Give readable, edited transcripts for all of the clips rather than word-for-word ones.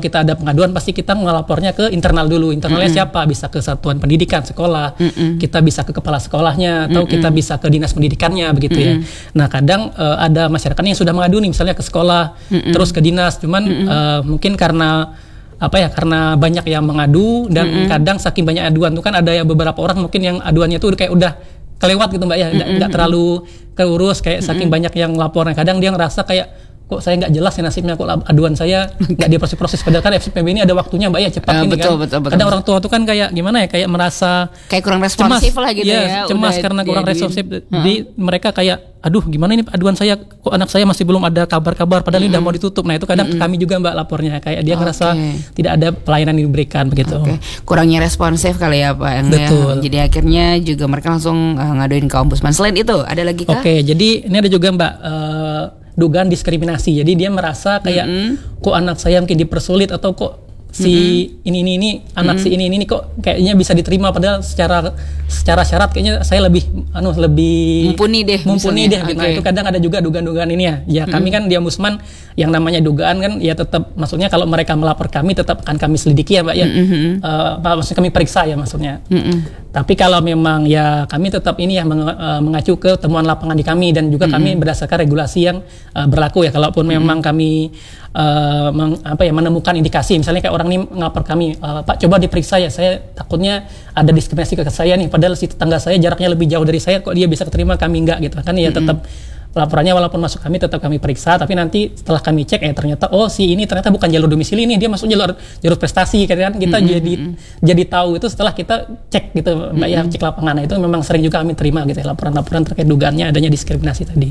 kita ada pengaduan pasti kita ngelapornya ke internal dulu. Internalnya siapa? Bisa ke satuan pendidikan sekolah, kita bisa ke kepala sekolahnya, atau kita bisa ke dinas pendidikannya begitu ya. Nah kadang ada masyarakat yang sudah mengadu nih misalnya ke sekolah, terus ke dinas, cuman mungkin karena karena banyak yang mengadu dan kadang saking banyak aduan tuh kan ada ya beberapa orang mungkin yang aduannya tuh kayak udah kelewat gitu Mbak ya, nggak terlalu keurus kayak saking banyak yang laporan. Kadang dia ngerasa kayak kok saya nggak jelas ya nasibnya, kok aduan saya nggak diproses. Padahal kan FCPB ini ada waktunya Mbak ya, cepat ini betul. Kadang orang tua tuh kan kayak gimana ya, kayak merasa kayak kurang responsif cemas, lah gitu ya. Cemas karena kurang responsif. Jadi mereka kayak aduh gimana ini aduan saya, kok anak saya masih belum ada kabar-kabar padahal ini udah mau ditutup. Nah itu kadang kami juga Mbak lapornya kayak dia ngerasa tidak ada pelayanan yang diberikan begitu. Kurangnya responsif kali ya Pak. Betul. Jadi akhirnya juga mereka langsung ngaduin ke ombudsman. Selain itu ada lagi kah? Jadi ini ada juga Mbak dugaan diskriminasi. Jadi dia merasa kayak kok anak saya mungkin dipersulit, atau kok si ini anak si ini kok kayaknya bisa diterima padahal secara syarat kayaknya saya lebih mumpuni deh gitu. Nah, itu kadang ada juga dugaan-dugaan ini ya. Ya kami kan di ombudsman yang namanya dugaan kan ya tetap, maksudnya kalau mereka melapor kami tetap akan kami selidiki ya Mbak ya. Maksudnya kami periksa ya maksudnya. Tapi kalau memang ya kami tetap ini ya mengacu ke temuan lapangan di kami, dan juga kami berdasarkan regulasi yang berlaku ya. Kalaupun memang kami menemukan indikasi misalnya kayak orang ini ngelapor kami, Pak coba diperiksa ya, saya takutnya ada diskriminasi ke saya nih, padahal si tetangga saya jaraknya lebih jauh dari saya, kok dia bisa keterima kami enggak gitu kan ya. Tetap laporannya walaupun masuk kami tetap kami periksa, tapi nanti setelah kami cek ternyata si ini ternyata bukan jalur domisili nih, dia masuk jalur prestasi kan kita jadi tahu itu setelah kita cek gitu Mbak ya, cek lapangan. Itu memang sering juga kami terima gitu ya, laporan-laporan terkait dugaannya adanya diskriminasi tadi.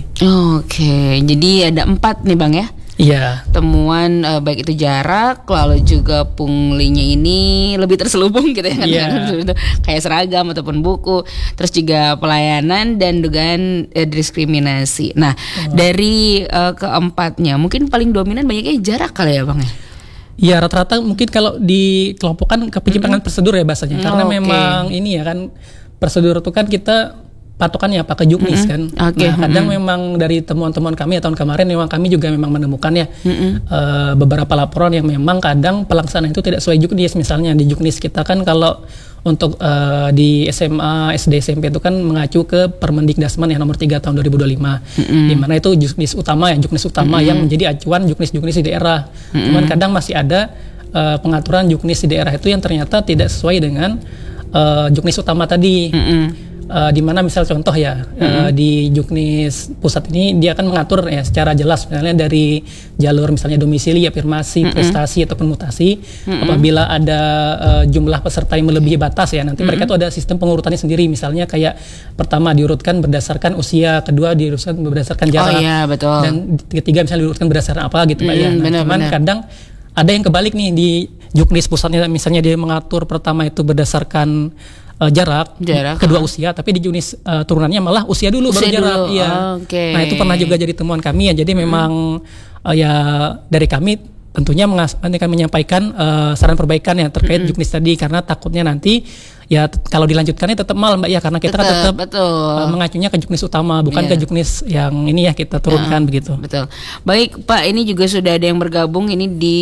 Jadi ada 4 nih Bang ya. Iya. Temuan baik itu jarak, lalu juga punglinya ini lebih terselubung gitu ya kan, kayak seragam ataupun buku, terus juga pelayanan dan dugaan diskriminasi. Nah dari keempatnya mungkin paling dominan banyaknya jarak kali ya Bang ya. Ya rata-rata mungkin kalau dikelompokkan ke penyimpangan prosedur ya bahasanya, karena memang ini ya kan prosedur itu kan kita patokannya apa ke Juknis kan. Nah kadang memang dari temuan-temuan kami tahun kemarin memang kami juga memang menemukan ya beberapa laporan yang memang kadang pelaksanaan itu tidak sesuai Juknis. Misalnya di Juknis kita kan kalau untuk di SMA, SD, SMP itu kan mengacu ke Permendikdasmen yang nomor 3 tahun 2025, di mana itu Juknis utama yang menjadi acuan Juknis di daerah. Cuman kadang masih ada pengaturan Juknis di daerah itu yang ternyata tidak sesuai dengan Juknis utama tadi. Di mana misal contoh ya di Juknis pusat ini dia akan mengatur ya secara jelas misalnya dari jalur misalnya domisili, afirmasi, prestasi ataupun mutasi. Apabila ada jumlah peserta yang melebihi batas ya nanti mereka tuh ada sistem pengurutannya sendiri, misalnya kayak pertama diurutkan berdasarkan usia, kedua diurutkan berdasarkan jarak, dan ketiga misalnya diurutkan berdasarkan apa gitu Pak ya. Cuman kadang ada yang kebalik nih di Juknis pusatnya, misalnya dia mengatur pertama itu berdasarkan jarak, kedua usia, tapi di Juknis turunannya malah usia dulu baru jarak. Iya. Nah itu pernah juga jadi temuan kami ya. Jadi memang ya dari kami tentunya akan menyampaikan saran perbaikan ya terkait Juknis tadi, karena takutnya nanti ya kalau dilanjutkannya tetap mal Mbak ya, karena kita kan tetap mengacunya ke Juknis utama, bukan ke Juknis yang ini ya kita turunkan begitu. Betul. Baik Pak, ini juga sudah ada yang bergabung ini di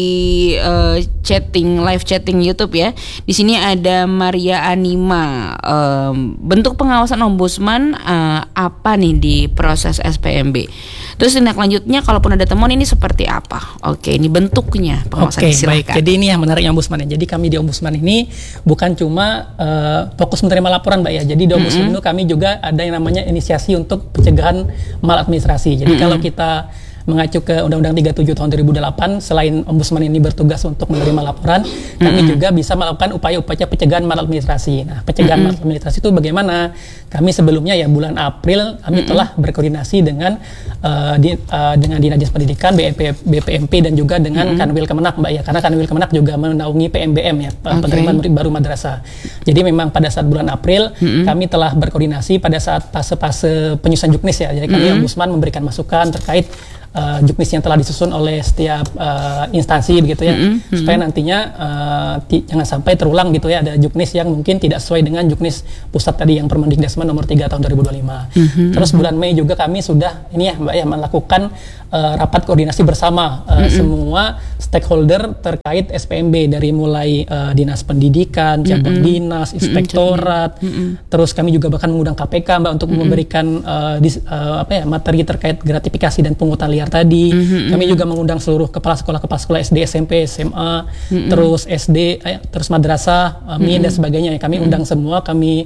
live chatting YouTube ya. Di sini ada Maria Anima. Bentuk pengawasan ombudsman apa nih di proses SPMB? Terus tindak lanjutnya kalaupun ada temuan ini seperti apa? Ini bentuknya pengawasan. Baik. Jadi ini yang menariknya ombudsman ya. Jadi kami di ombudsman ini bukan cuma fokus menerima laporan Mbak ya. Jadi di ombudsman itu kami juga ada yang namanya inisiasi untuk pencegahan maladministrasi. Jadi kalau kita mengacu ke Undang-Undang 37 tahun 2008, selain ombudsman ini bertugas untuk menerima laporan, kami juga bisa melakukan upaya-upaya pencegahan maladministrasi. Nah, pencegahan maladministrasi itu bagaimana? Kami sebelumnya ya bulan April kami telah berkoordinasi dengan Dinas Pendidikan, BPMP dan juga dengan Kanwil Kemenak Mbak ya, karena Kanwil Kemenak juga menaungi PMBM ya, penerimaan murid baru madrasah. Jadi memang pada saat bulan April kami telah berkoordinasi pada saat fase-fase penyusunan Juknis ya. Jadi kami ombudsman memberikan masukan terkait juknis yang telah disusun oleh setiap instansi begitu ya, supaya nantinya jangan sampai terulang gitu ya, ada juknis yang mungkin tidak sesuai dengan juknis pusat tadi yang Permendikdasmen nomor 3 tahun 2025. Terus bulan Mei juga kami sudah ini ya Mbak ya, melakukan rapat koordinasi bersama semua stakeholder terkait SPMB, dari mulai dinas pendidikan, cabang dinas, inspektorat, terus kami juga bahkan mengundang KPK Mbak untuk memberikan materi terkait gratifikasi dan pungutan liar tadi. Kami juga mengundang seluruh kepala sekolah SD, SMP, SMA, terus SD, terus madrasah, MIN dan sebagainya. Kami undang semua, kami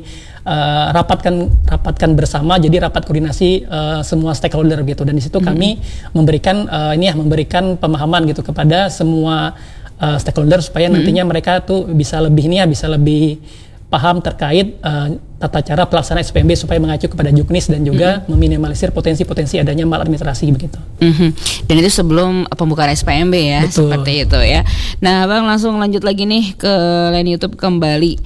rapatkan bersama, jadi rapat koordinasi semua stakeholder gitu. Dan di situ kami memberikan memberikan pemahaman gitu kepada semua stakeholder supaya nantinya mereka tuh bisa lebih paham terkait tata cara pelaksanaan SPMB supaya mengacu kepada juknis dan juga meminimalisir potensi-potensi adanya maladministrasi begitu. Dan itu sebelum pembukaan SPMB ya. Betul. Seperti itu ya. Nah, Bang langsung lanjut lagi nih ke line YouTube kembali.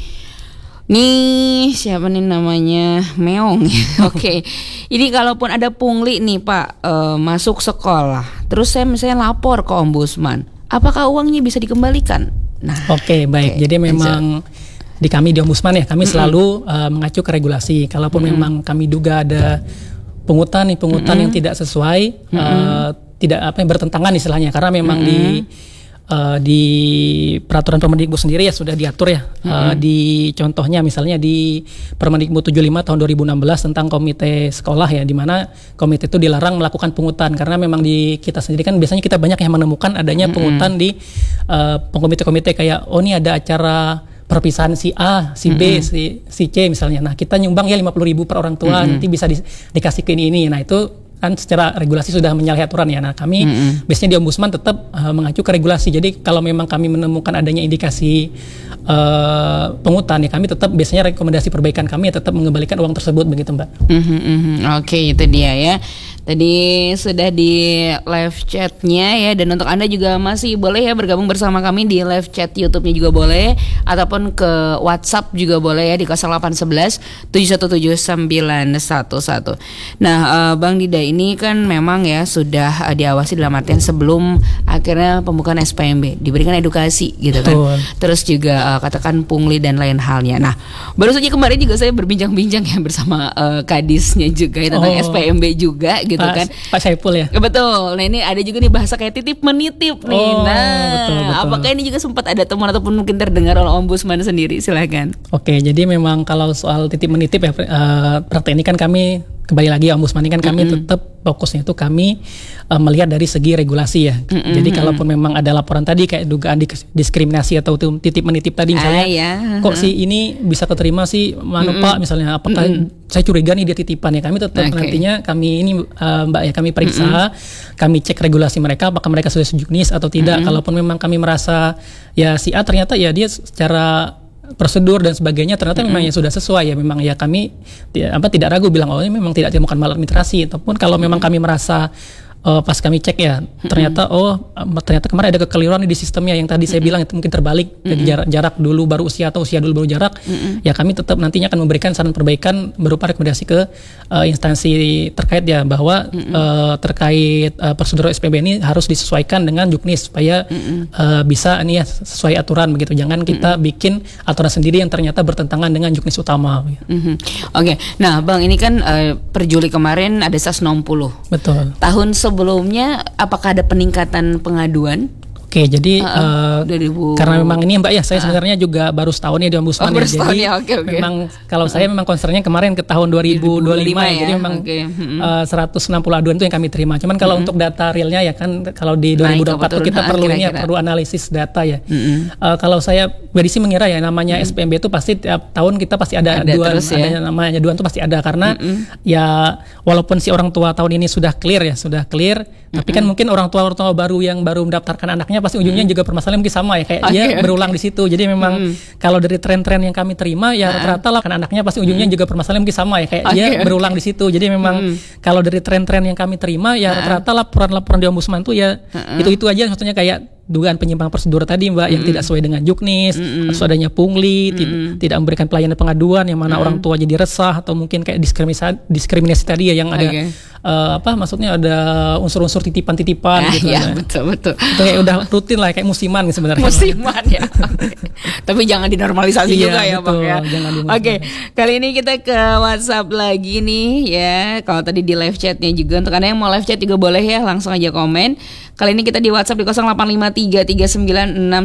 Nih siapa nih namanya, Meong. Oke. Ini kalaupun ada pungli nih Pak masuk sekolah, terus saya misalnya lapor ke Ombudsman, apakah uangnya bisa dikembalikan? Nah, Oke, baik. Jadi memang di kami di Ombudsman ya, kami selalu mengacu ke regulasi. Kalaupun memang kami duga ada pungutan yang tidak sesuai, tidak bertentangan istilahnya, karena memang di peraturan Permendikbud sendiri ya sudah diatur ya. Di contohnya misalnya di Permendikbud 75 tahun 2016 tentang komite sekolah ya, di mana komite itu dilarang melakukan pungutan, karena memang di kita sendiri kan biasanya kita banyak yang menemukan adanya pungutan di komite-komite kayak ini ada acara perpisahan si A, si B, si C misalnya. Nah, kita nyumbang ya 50.000 per orang tua, nanti bisa dikasih ke ini. Nah, itu kan secara regulasi sudah menyalahi aturan ya. Nah, kami biasanya di Ombudsman tetap mengacu ke regulasi. Jadi kalau memang kami menemukan adanya indikasi pungutan ya, kami tetap biasanya rekomendasi perbaikan kami ya tetap mengembalikan uang tersebut begitu Mbak. Oke, itu dia ya. Tadi sudah di live chatnya ya, dan untuk Anda juga masih boleh ya bergabung bersama kami di live chat YouTube-nya juga boleh, ataupun ke WhatsApp juga boleh ya di 0811 717 911. Nah, Bang Dida ini kan memang ya sudah diawasi dalam artian sebelum akhirnya pembukaan SPMB diberikan edukasi gitu kan. Terus juga katakan pungli dan lain halnya. Nah, baru saja kemarin juga saya berbincang-bincang ya bersama Kadisnya juga ya, tentang SPMB juga gitu kan. Pak Saiful ya. Betul. Nah, ini ada juga nih bahasa kayak titip menitip nih. Betul. Apakah ini juga sempat ada temuan ataupun mungkin terdengar oleh Ombudsman sendiri? Silakan. Oke, jadi memang kalau soal titip menitip ya, praktek ini kan kami kembali lagi Ombudsman ini kan kami tetap fokusnya itu kami melihat dari segi regulasi ya. Jadi kalaupun memang ada laporan tadi kayak dugaan diskriminasi atau titip menitip tadi misalnya, kok si ini bisa keterima sih Pak misalnya, apakah saya curiga nih dia titipan ya, kami tetap nantinya kami ini Mbak ya, kami periksa, kami cek regulasi mereka apakah mereka sudah sejuknis atau tidak. Kalaupun memang kami merasa ya si A ternyata ya dia secara prosedur dan sebagainya ternyata memang ya sudah sesuai ya, memang ya kami tidak ragu bilang ini memang tidak ditemukan maladministrasi. Ataupun kalau memang kami merasa pas kami cek ya ternyata ternyata kemarin ada kekeliruan di sistemnya yang tadi saya bilang itu mungkin terbalik, jarak dulu baru usia atau usia dulu baru jarak, ya kami tetap nantinya akan memberikan saran perbaikan berupa rekomendasi ke instansi terkait ya, bahwa terkait prosedur SPMB ini harus disesuaikan dengan juknis supaya bisa ini ya sesuai aturan begitu. Jangan kita bikin aturan sendiri yang ternyata bertentangan dengan juknis utama. Oke. Nah, Bang, ini kan per Juli kemarin ada 160. Betul. Tahun sebelumnya apakah ada peningkatan pengaduan? Oke, jadi karena memang ini Mbak ya, saya sebenarnya juga baru setahun ya di Ombudsman ya. Jadi memang kalau saya memang concernnya kemarin ke tahun 2025 ya. Jadi memang 160 aduan itu yang kami terima. Cuman kalau untuk data realnya ya kan kalau di 2024 kita perlu ini ya, perlu analisis data ya. Kalau saya sih mengira ya namanya SPMB itu pasti tiap tahun kita pasti ada aduan, ada namanya aduan itu pasti ada, karena ya walaupun si orang tua tahun ini sudah clear, tapi kan mungkin orang tua baru yang baru mendaftarkan anaknya pasti ujungnya juga permasalahan mungkin sama ya, kayak dia berulang di situ. Jadi memang kalau dari tren-tren yang kami terima ya rata-rata lah kan anaknya pasti ujungnya juga permasalahan mungkin sama ya, kayak dia berulang di situ. Jadi memang kalau dari tren-tren yang kami terima ya rata-rata laporan-laporan di Ombudsman tuh ya itu aja, maksudnya kayak dugaan penyimpangan prosedur tadi Mbak, yang tidak sesuai dengan juknis, atau adanya pungli, tidak memberikan pelayanan pengaduan yang mana orang tua jadi resah, atau mungkin kayak diskriminasi tadi ya, yang ada maksudnya ada unsur-unsur titipan-titipan gitu. Ya, betul. Itu kayak udah rutin lah, kayak musiman sebenarnya. Musiman ya. Tapi jangan dinormalisasi juga ya Bang ya. Oke, kali ini kita ke WhatsApp lagi nih ya. Kalau tadi di live chatnya juga, untuk Anda yang mau live chat juga boleh ya, langsung aja komen. Kali ini kita di WhatsApp di 08533969